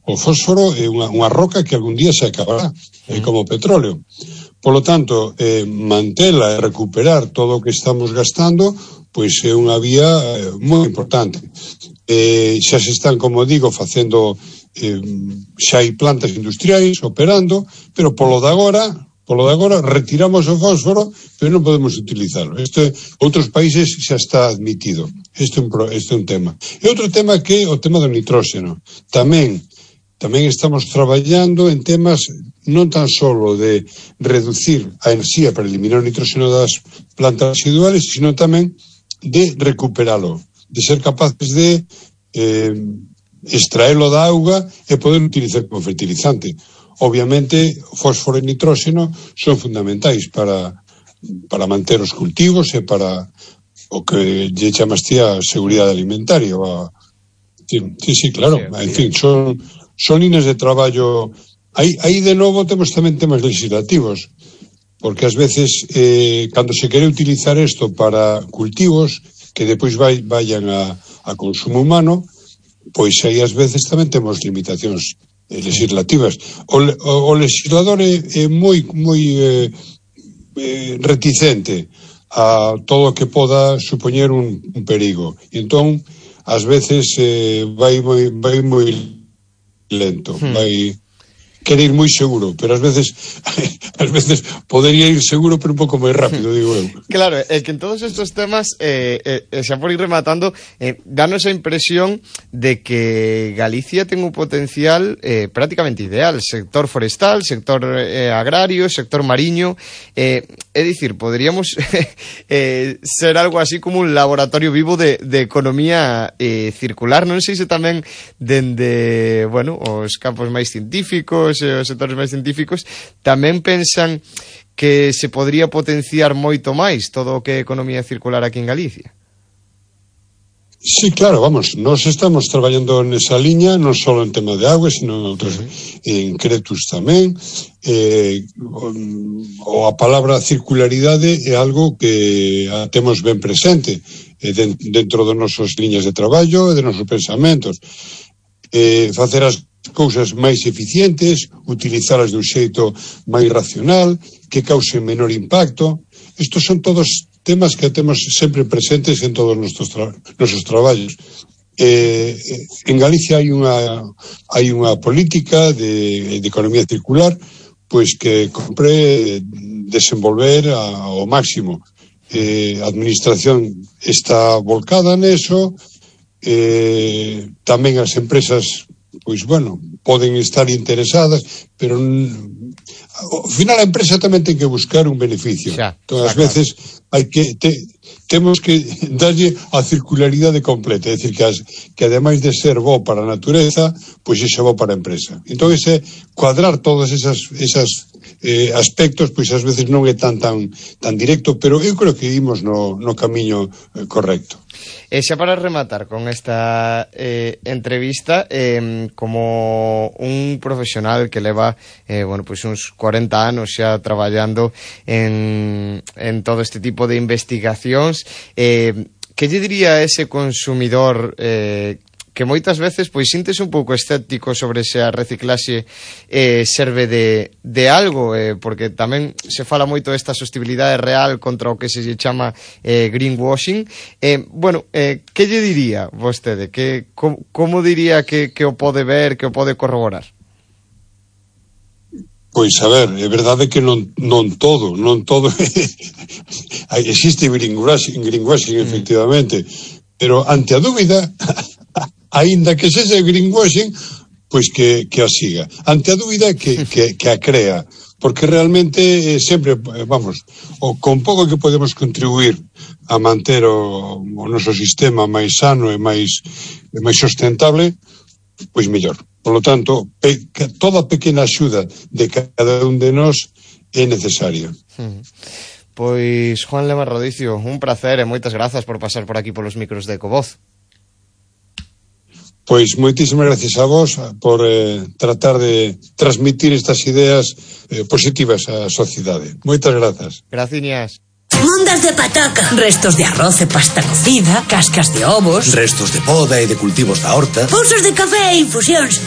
O fósforo é unha roca que algún día se acabará, como o petróleo. Polo tanto, mantela e recuperar todo o que estamos gastando, pois é unha vía moi importante. Xa se están, como digo, facendo, xa hai plantas industriais operando, pero polo de agora retiramos o fósforo, pero non podemos utilizarlo. Outros países xa está admitido. Este é un tema. E outro tema que é o tema do nitróxeno. Tamén estamos traballando en temas non tan solo de reducir a enerxía para eliminar o nitróxeno das plantas residuales, sino tamén de recuperalo, de ser capaces de extraelo da auga e poder utilizar como fertilizante. Obviamente, fósforo e nitróxeno son fundamentais para manter os cultivos e para o que lle chamas ti a seguridade alimentaria. Sí, claro. En fin, son líneas de traballo. Aí de novo temos tamén temas legislativos, porque ás veces cando se quere utilizar isto para cultivos que depois vayan a consumo humano, pois aí ás veces tamén temos limitacións legislativas. O legislador é moi reticente a todo o que poda supoñer un perigo. E entón, ás veces vai moi lento, vai querer ir moi seguro, pero ás veces podería ir seguro, pero un pouco máis rápido, digo eu. Claro, é que en todos estes temas, xa por ir rematando, danos a impresión de que Galicia ten un potencial prácticamente ideal, sector forestal, sector agrario, sector mariño, é dicir, poderíamos ser algo así como un laboratorio vivo de economía circular. Non sei se tamén dende, os campos máis científicos, os sectores máis científicos, tamén pensan que se podría potenciar moito máis todo o que é economía circular aquí en Galicia. Sí, claro, nós estamos traballando nesa liña, non só en tema de agua, sino en outros, en Cretus tamén. A palabra circularidade é algo que temos ben presente dentro das nosas liñas de traballo e de nosos pensamentos. Facer as cousas máis eficientes, utilizalas de un xeito máis racional, que causen menor impacto. Estos son todos temas que temos sempre presentes en todos os nosos traballos. En Galicia hai unha política de economía circular, pois que compre desenvolver ao máximo. A administración está volcada neso, tamén as empresas poden estar interesadas, pero ao final a empresa tamén ten que buscar un beneficio. Entón, ás veces temos que darlle a circularidade completa, é dicir, que ademais de ser bo para a natureza, pois é bo para a empresa. Entón, cuadrar todos esos aspectos, pois ás veces non é tan directo, pero eu creo que imos no camiño correcto. E xa para rematar con esta entrevista, como un profesional que leva uns 40 anos xa traballando en todo este tipo de investigacións, que lle diría a ese consumidor que moitas veces pois sintes un pouco escéptico sobre se a reciclaxe serve de algo, porque tamén se fala moito desta sostenibilidade real contra o que se chama greenwashing. Que lle diría vostede? Como diría que o pode ver, que o pode corroborar? Pois, a ver, é verdade que non todo existe greenwashing, efectivamente, pero ante a dúbida, aínda que sexa greenwashing, pois que a siga. Ante a dúbida, que a crea, porque realmente sempre, con pouco que podemos contribuir a manter o noso sistema máis sano e máis sustentable, pois mellor. Por lo tanto, toda pequena axuda de cada un de nós é necesaria. Pois, Juan Lema Rodicio, un placer e moitas grazas por pasar por aquí polos micros de Ecovoz. Pois moitísimas gracias a vos por tratar de transmitir estas ideas positivas á sociedade. Moitas grazas. Graciñas. Mundas de pataca, restos de arroz e pasta cocida, cascas de ovos, restos de poda e de cultivos da horta, pousos de café e infusións.